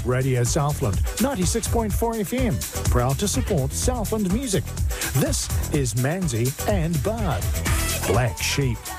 Radio Southland, 96.4 FM, proud to support Southland music. This is Manzi and Bard. Black Sheep.